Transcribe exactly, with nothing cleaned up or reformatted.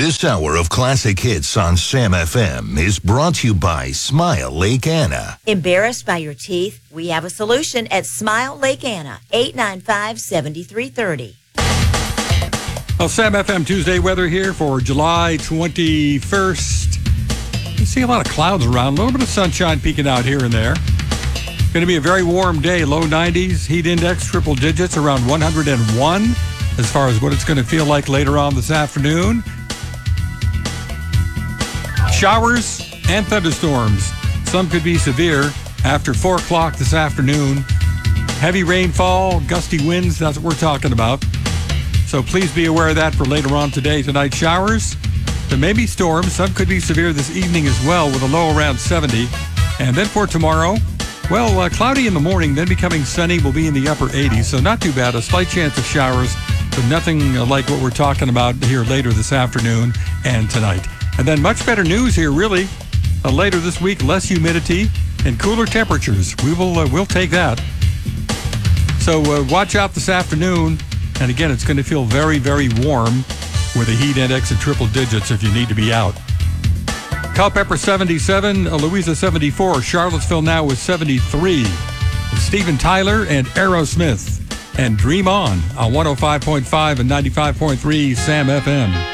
This hour of classic hits on Sam F M is brought to you by Smile Lake Anna. Embarrassed by your teeth? We have a solution at Smile Lake Anna, eight nine five, seven three three zero. Well, Sam F M Tuesday weather here for July twenty-first. You see a lot of clouds around, a little bit of sunshine peeking out here and there. Going to be a very warm day, low nineties, heat index triple digits around one hundred one as far as what it's going to feel like later on this afternoon. Showers and thunderstorms. Some could be severe after four o'clock this afternoon. Heavy rainfall, gusty winds, that's what we're talking about. So please be aware of that for later on today. Tonight, showers. There may be storms. Some could be severe this evening as well with a low around seventy. And then for tomorrow, well, uh, cloudy in the morning, then becoming sunny, will be in the upper eighties. So not too bad. A slight chance of showers, but nothing like what we're talking about here later this afternoon and tonight. And then much better news here, really. Uh, later this week, less humidity and cooler temperatures. We will uh, we'll take that. So uh, watch out this afternoon. And again, it's going to feel very, very warm with a heat index in triple digits if you need to be out. Culpeper seventy-seven, uh, Louisa seventy-four, Charlottesville now with seventy-three. It's Steven Tyler and Aerosmith and Dream On on one oh five point five and ninety-five point three Sam F M.